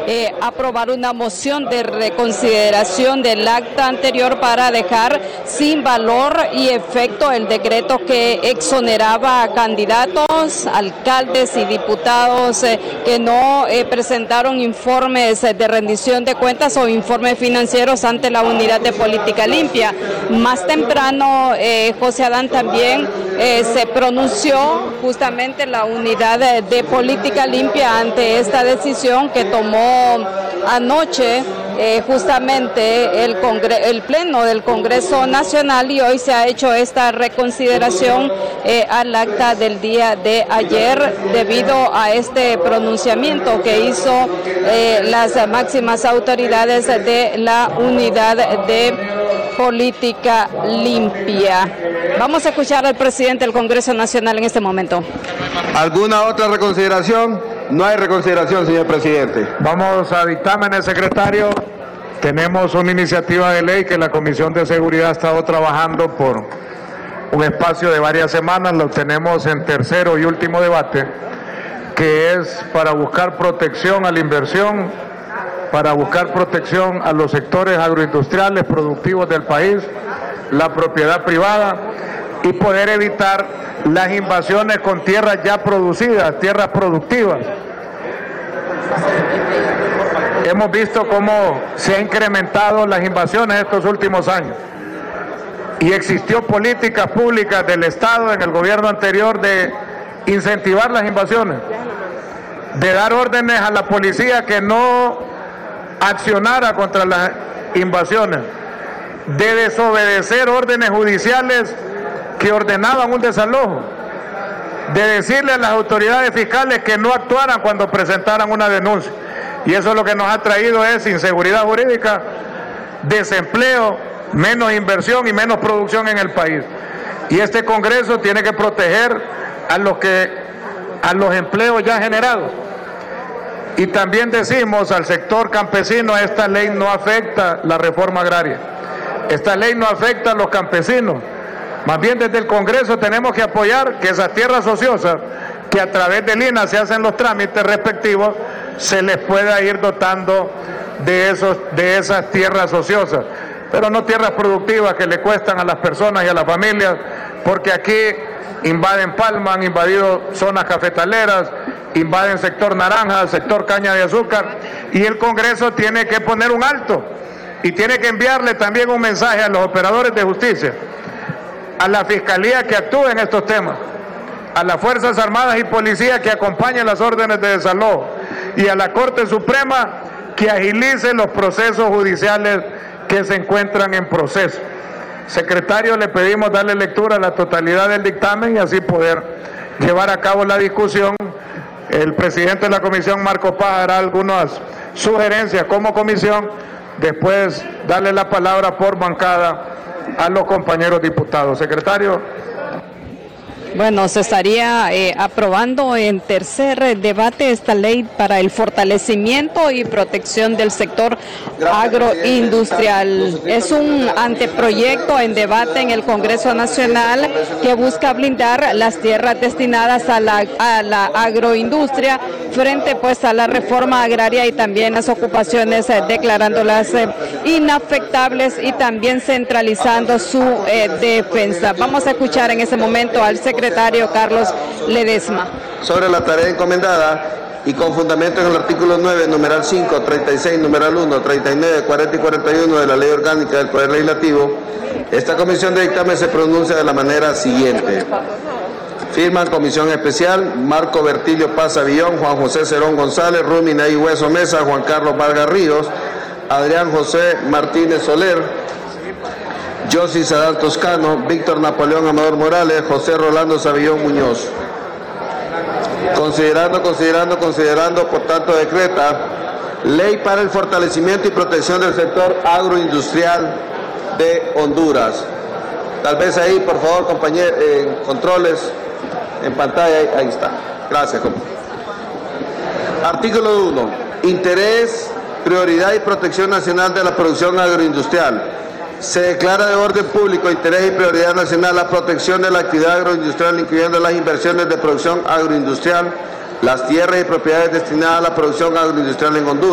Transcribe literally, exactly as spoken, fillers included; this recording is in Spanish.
eh, aprobar una moción de reconsideración del acta anterior para dejar sin valor y efecto el decreto que exoneraba a candidatos, alcaldes y diputados eh, que no eh, presentaron informes de rendición de cuentas o informes financieros ante la Unidad de Política Limpia. Más temprano, eh, José Adán también eh, se pronunció justamente la Unidad de, de Política Limpia ante esta decisión que tomó anoche eh, justamente el, Congre el Pleno del Congreso Nacional, y hoy se ha hecho esta reconsideración eh, al acta del día de ayer debido a este pronunciamiento que hizo eh, las máximas autoridades de la Unidad de Política Limpia. Vamos a escuchar al presidente del Congreso Nacional en este momento. ¿Alguna otra reconsideración? No hay reconsideración, señor presidente. Vamos a dictámenes, secretario. Tenemos una iniciativa de ley que la Comisión de Seguridad ha estado trabajando por un espacio de varias semanas. Lo tenemos en tercero y último debate, que es para buscar protección a la inversión, para buscar protección a los sectores agroindustriales productivos del país, la propiedad privada, y poder evitar las invasiones con tierras ya producidas, tierras productivas. Hemos visto cómo se han incrementado las invasiones estos últimos años, y existió políticas públicas del Estado en el gobierno anterior de incentivar las invasiones, de dar órdenes a la policía que no accionara contra las invasiones, de desobedecer órdenes judiciales que ordenaban un desalojo, de decirle a las autoridades fiscales que no actuaran cuando presentaran una denuncia. Y eso lo que nos ha traído es inseguridad jurídica, desempleo, menos inversión y menos producción en el país. Y este Congreso tiene que proteger a los que a los empleos ya generados. Y también decimos al sector campesino: esta ley no afecta la reforma agraria, esta ley no afecta a los campesinos. Más bien, desde el Congreso tenemos que apoyar que esas tierras ociosas, que a través del I N A se hacen los trámites respectivos, se les pueda ir dotando de, esos, de esas tierras ociosas, pero no tierras productivas que le cuestan a las personas y a las familias, porque aquí invaden palma, han invadido zonas cafetaleras, invaden sector naranja, sector caña de azúcar, y el Congreso tiene que poner un alto y tiene que enviarle también un mensaje a los operadores de justicia, a la Fiscalía que actúe en estos temas, a las Fuerzas Armadas y Policía que acompañen las órdenes de desalojo, y a la Corte Suprema que agilice los procesos judiciales que se encuentran en proceso. Secretario, le pedimos darle lectura a la totalidad del dictamen y así poder llevar a cabo la discusión. El presidente de la comisión, Marco Paz, hará algunas sugerencias como comisión, después darle la palabra por bancada a los compañeros diputados. Secretario. Bueno, se estaría eh, aprobando en tercer debate esta ley para el fortalecimiento y protección del sector agroindustrial. Es un anteproyecto en debate en el Congreso Nacional que busca blindar las tierras destinadas a la, a la agroindustria frente pues a la reforma agraria y también las ocupaciones, eh, declarándolas eh, inafectables y también centralizando su eh, defensa. Vamos a escuchar en ese momento al secretario secretario Carlos Ledesma. Sobre la tarea encomendada y con fundamento en el artículo nueve, numeral cinco, treinta y seis, numeral uno, treinta y nueve, cuarenta y cuarenta y uno de la Ley Orgánica del Poder Legislativo, esta comisión de dictamen se pronuncia de la manera siguiente. Firman comisión especial: Marco Bertilio Paz Avillón, Juan José Cerón González, Rumi Ney Hueso Mesa, Juan Carlos Vargas Ríos, Adrián José Martínez Soler, Josy Sadal Toscano, Víctor Napoleón Amador Morales, José Rolando Savillón Muñoz. Considerando, considerando, considerando, por tanto decreta Ley para el fortalecimiento y protección del sector agroindustrial de Honduras. Tal vez ahí, por favor, compañeros, eh, controles en pantalla, ahí, ahí está. Gracias, compañero. Artículo uno. Interés, prioridad y protección nacional de la producción agroindustrial. Se declara de orden público, interés y prioridad nacional la protección de la actividad agroindustrial, incluyendo las inversiones de producción agroindustrial, las tierras y propiedades destinadas a la producción agroindustrial en Honduras.